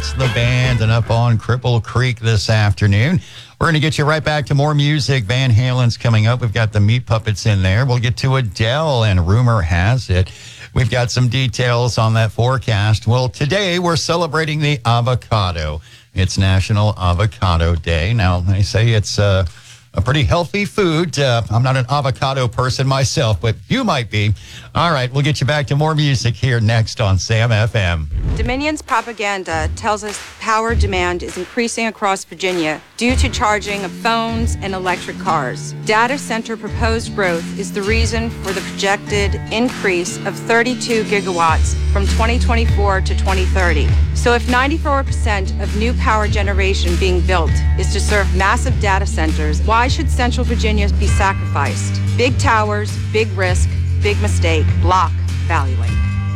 That's the band, and up on Cripple Creek this afternoon. We're going to get you right back to more music. Van Halen's coming up. We've got the Meat Puppets in there. We'll get to Adele, and rumor has it we've got some details on that forecast. Well, today we're celebrating the avocado. It's National Avocado Day. Now, they say it's a pretty healthy food. I'm not an avocado person myself, but you might be. All right, we'll get you back to more music here next on Sam FM. Dominion's propaganda tells us power demand is increasing across Virginia due to charging of phones and electric cars. Data center proposed growth is the reason for the projected increase of 32 gigawatts from 2024 to 2030. So if 94% of new power generation being built is to serve massive data centers, why should Central Virginia be sacrificed? Big towers, big risk, big mistake. Block valuing.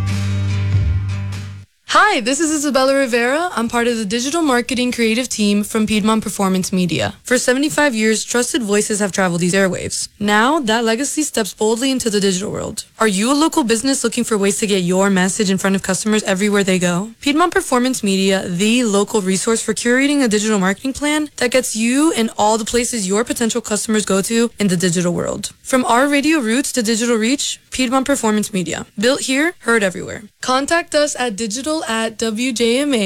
Hi, this is Isabella Rivera. I'm part of the digital marketing creative team from Piedmont Performance Media. For 75 years, trusted voices have traveled these airwaves. Now, that legacy steps boldly into the digital world. Are you a local business looking for ways to get your message in front of customers everywhere they go? Piedmont Performance Media, the local resource for curating a digital marketing plan that gets you in all the places your potential customers go to in the digital world. From our radio roots to digital reach, Piedmont Performance Media. Built here, heard everywhere. Contact us at digital@WJMA